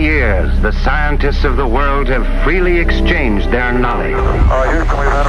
years, the scientists of the world have freely exchanged their knowledge. Houston, we've had